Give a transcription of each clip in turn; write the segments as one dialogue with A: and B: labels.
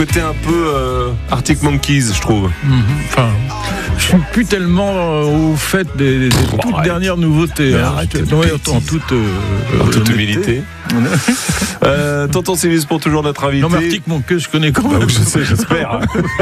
A: Côté un peu Arctic Monkeys, je trouve.
B: Enfin, je suis plus tellement au fait des toutes dernières nouveautés. En toute
A: humilité. Tonton Sylvus pour toujours notre invité.
B: Non, mais Arctic Monkeys, je connais quand même.
A: Je sais, j'espère.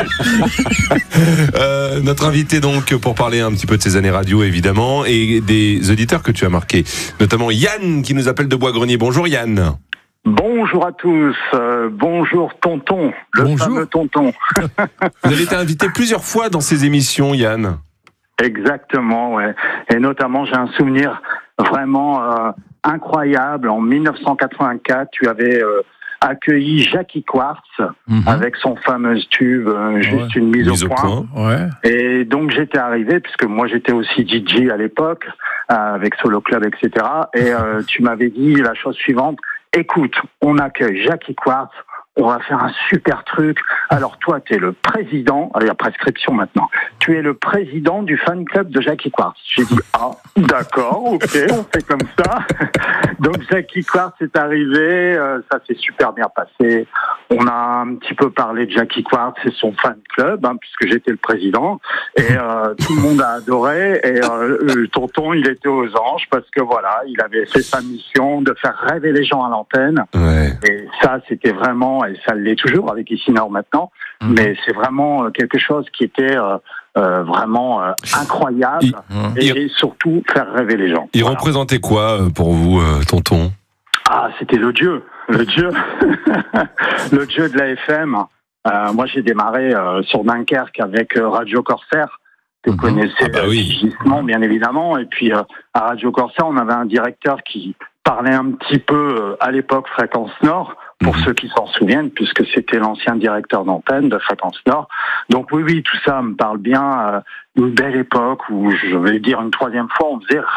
A: Notre invité donc pour parler un petit peu de ses années radio évidemment et des auditeurs que tu as marqués, notamment Yann qui nous appelle de Bois-Grenier. Bonjour Yann.
C: Bonjour à tous, bonjour tonton, fameux tonton.
A: Vous avez été invité plusieurs fois dans ces émissions, Yann.
C: Exactement, ouais. Et notamment, j'ai un souvenir vraiment incroyable. En 1984, tu avais accueilli Jackie Quartz avec son fameux tube, juste une mise au point.
B: Ouais.
C: Et donc, j'étais arrivé, puisque moi, j'étais aussi DJ à l'époque, avec Solo Club, etc. Et tu m'avais dit la chose suivante. Écoute, on accueille Jackie Quartz, on va faire un super truc. Alors toi, tu es le président, il y a prescription maintenant, tu es le président du fan club de Jackie Quartz. J'ai dit, d'accord, ok, on fait comme ça. Donc Jackie Quartz est arrivé, ça s'est super bien passé. On a un petit peu parlé de Jackie Quartz et son fan club, puisque j'étais le président. Et tout le monde a adoré. Et tonton, il était aux anges parce que voilà, il avait fait sa mission de faire rêver les gens à l'antenne. Ouais. Et ça, c'était vraiment, et ça l'est toujours avec Ici Nord maintenant, mais c'est vraiment quelque chose qui était vraiment incroyable et surtout faire rêver les gens.
A: Il représentait quoi pour vous, tonton ?
C: C'était le dieu, le dieu de la FM. Moi, j'ai démarré sur Dunkerque avec Radio Corsair. Vous connaissez Gisement, bien évidemment. Et puis, à Radio Corsair, on avait un directeur qui parlait un petit peu, à l'époque, Fréquence Nord, pour ceux qui s'en souviennent, puisque c'était l'ancien directeur d'antenne de Fréquence Nord. Donc oui, tout ça me parle bien. Une belle époque où, je vais dire une troisième fois, on faisait